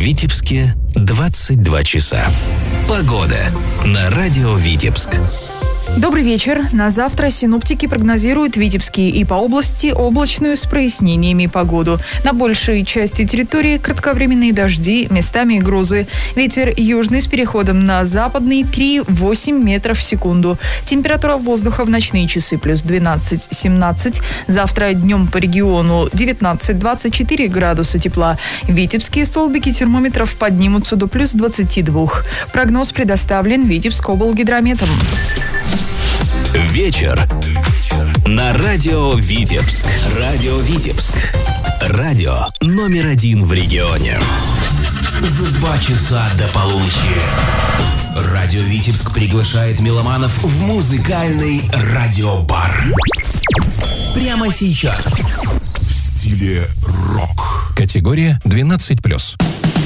Витебске 22 часа. Погода на радио Витебск. Добрый вечер. На завтра синоптики прогнозируют в Витебске и по области облачную с прояснениями погоду. На большей части территории кратковременные дожди, местами грозы. Ветер южный с переходом на западный 3-8 метров в секунду. Температура воздуха в ночные часы плюс 12-17. Завтра днем по региону 19-24 градуса тепла. Витебские столбики термометров поднимутся до плюс 22. Прогноз предоставлен Витебскоблгидрометом. Вечер на радио Витебск. Радио Витебск. Радио номер 1 в регионе. За 2 часа до полуночи. Радио Витебск приглашает меломанов в музыкальный радиобар. Прямо сейчас. В стиле рок. Категория 12+.